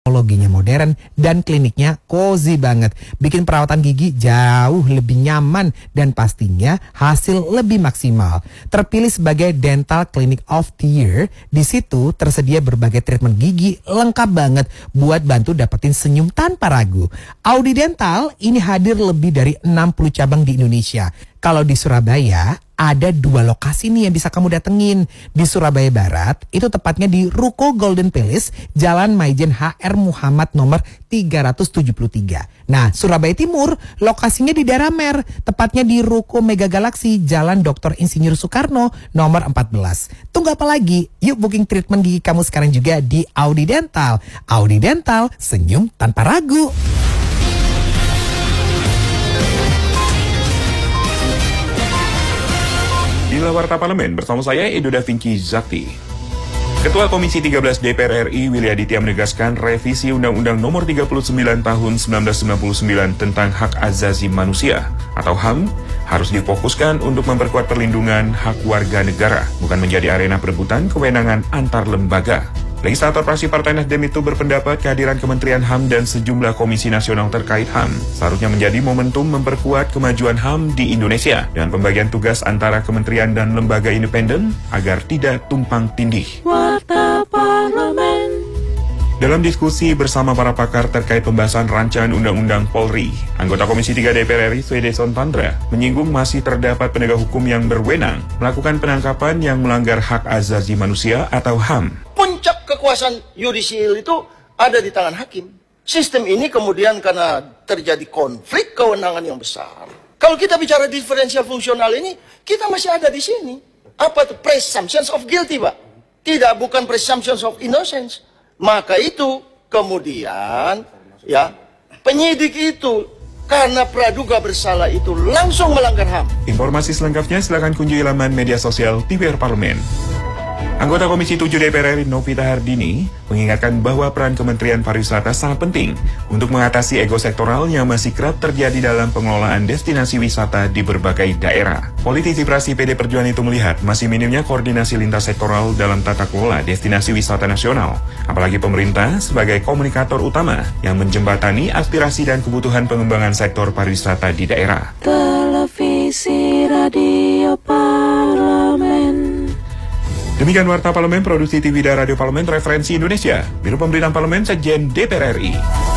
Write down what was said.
Teknologinya modern dan kliniknya cozy banget. Bikin perawatan gigi jauh lebih nyaman dan pastinya hasil lebih maksimal. Terpilih sebagai Dental Clinic of the Year, di situ tersedia berbagai treatment gigi lengkap banget buat bantu dapetin senyum tanpa ragu. Audi Dental ini hadir lebih dari 60 cabang di Indonesia. Kalau di Surabaya, ada 2 lokasi nih yang bisa kamu datengin. Di Surabaya Barat, itu tepatnya di Ruko Golden Palace, Jalan Maijen HR Muhammad nomor 373. Nah, Surabaya Timur, lokasinya di daerah Mer, tepatnya di Ruko Mega Galaxy, Jalan Dr. Insinyur Soekarno nomor 14. Tunggu apa lagi? Yuk booking treatment gigi kamu sekarang juga di Audi Dental. Audi Dental, senyum tanpa ragu. Inilah Warta Parlemen bersama saya Edo Da Vinci Zakti. Ketua Komisi 13 DPR RI Willy Aditya menegaskan revisi Undang-Undang Nomor 39 Tahun 1999 tentang Hak Azazi Manusia atau HAM harus difokuskan untuk memperkuat perlindungan hak warga negara, bukan menjadi arena perebutan kewenangan antar lembaga. Legislator fraksi Partai Nasdem itu berpendapat kehadiran Kementerian HAM dan sejumlah komisi nasional terkait HAM seharusnya menjadi momentum memperkuat kemajuan HAM di Indonesia dan pembagian tugas antara kementerian dan lembaga independen agar tidak tumpang tindih. Warta Parlemen. Dalam diskusi bersama para pakar terkait pembahasan rancangan Undang-Undang Polri, anggota Komisi 3 DPR RI Swedeson Tandra menyinggung masih terdapat penegak hukum yang berwenang melakukan penangkapan yang melanggar hak azazi manusia atau HAM. Puncak kekuasaan yudisial itu ada di tangan hakim. Sistem ini kemudian karena terjadi konflik kewenangan yang besar. Kalau kita bicara diferensial fungsional ini, kita masih ada di sini. Apa itu? Presumptions of guilty, Pak. Tidak, bukan presumptions of innocence. Maka itu kemudian ya penyidik itu karena praduga bersalah itu langsung melanggar HAM. Informasi selengkapnya silakan kunjungi laman media sosial TVR Parlemen. Anggota Komisi 7 DPR RI Novita Hardini mengingatkan bahwa peran Kementerian Pariwisata sangat penting untuk mengatasi ego sektoral yang masih kerap terjadi dalam pengelolaan destinasi wisata di berbagai daerah. Politisi fraksi PD Perjuangan itu melihat masih minimnya koordinasi lintas sektoral dalam tata kelola destinasi wisata nasional, apalagi pemerintah sebagai komunikator utama yang menjembatani aspirasi dan kebutuhan pengembangan sektor pariwisata di daerah. Televisi Radio Parlemen. Demikian Warta Parlemen, produksi TV dan Radio Parlemen Referensi Indonesia, Biro Pemberitaan Parlemen Sekjen DPR RI.